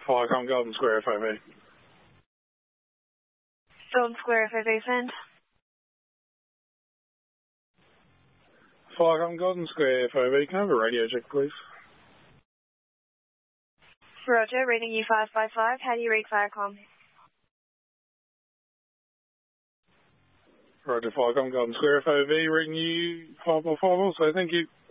Firecom Golden Square FOV. Golden Square FOV, send. Firecom Golden Square FOV, can I have a radio check, please? Roger, reading you 555. How do you read Firecom? Roger, Firecom Golden Square FOV, reading you 555 also, thank you.